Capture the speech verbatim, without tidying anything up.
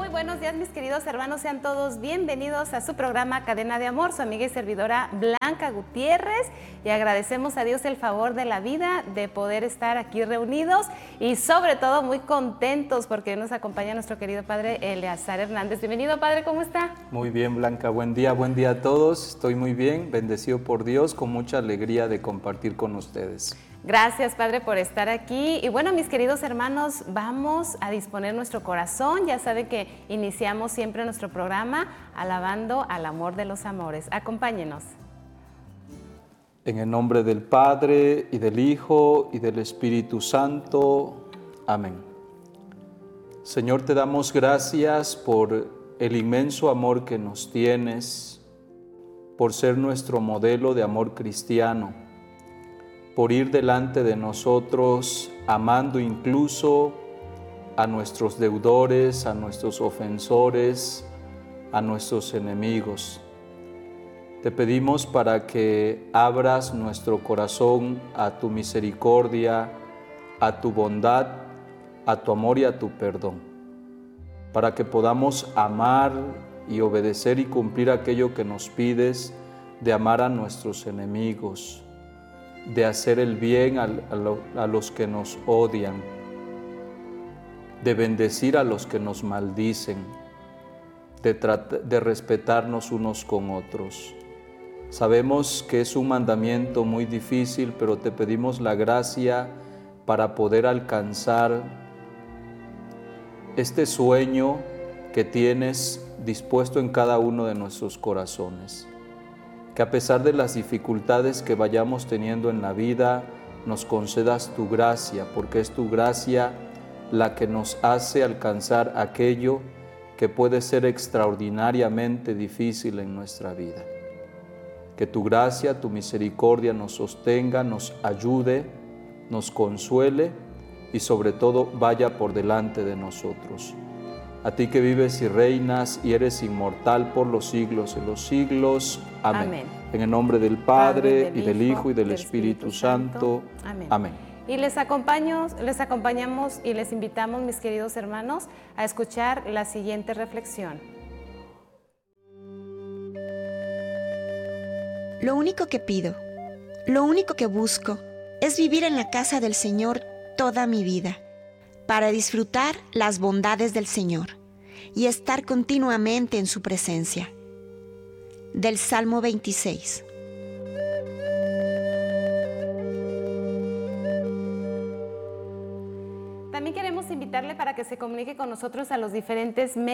Muy buenos días, mis queridos hermanos, sean todos bienvenidos a su programa Cadena de Amor, su amiga y servidora Blanca Gutiérrez, y agradecemos a Dios el favor de la vida, de poder estar aquí reunidos y sobre todo muy contentos porque nos acompaña nuestro querido padre Eleazar Hernández. Bienvenido, padre, ¿cómo está? Muy bien, Blanca, buen día, buen día a todos, estoy muy bien, bendecido por Dios, con mucha alegría de compartir con ustedes. Gracias, Padre, por estar aquí. Y bueno, mis queridos hermanos, vamos a disponer nuestro corazón. Ya saben que iniciamos siempre nuestro programa alabando al amor de los amores. Acompáñenos. En el nombre del Padre, y del Hijo, y del Espíritu Santo. Amén. Señor, te damos gracias por el inmenso amor que nos tienes, por ser nuestro modelo de amor cristiano, por ir delante de nosotros, amando incluso a nuestros deudores, a nuestros ofensores, a nuestros enemigos. Te pedimos para que abras nuestro corazón a tu misericordia, a tu bondad, a tu amor y a tu perdón, para que podamos amar y obedecer y cumplir aquello que nos pides de amar a nuestros enemigos, de hacer el bien a, lo, a los que nos odian, de bendecir a los que nos maldicen, de, de respetarnos unos con otros. Sabemos que es un mandamiento muy difícil, pero te pedimos la gracia para poder alcanzar este sueño que tienes dispuesto en cada uno de nuestros corazones. Que a pesar de las dificultades que vayamos teniendo en la vida, nos concedas tu gracia, porque es tu gracia la que nos hace alcanzar aquello que puede ser extraordinariamente difícil en nuestra vida. Que tu gracia, tu misericordia nos sostenga, nos ayude, nos consuele y sobre todo vaya por delante de nosotros. A ti que vives y reinas y eres inmortal por los siglos de los siglos. Amén. Amén. En el nombre del Padre, Padre del y del Hijo, Hijo y del, del Espíritu, Espíritu Santo. Santo. Amén. Amén. Y les, acompaño, les acompañamos y les invitamos, mis queridos hermanos, a escuchar la siguiente reflexión. Lo único que pido, lo único que busco, es vivir en la casa del Señor toda mi vida, para disfrutar las bondades del Señor y estar continuamente en su presencia. Del Salmo veintiséis. También queremos invitarle para que se comunique con nosotros a los diferentes medios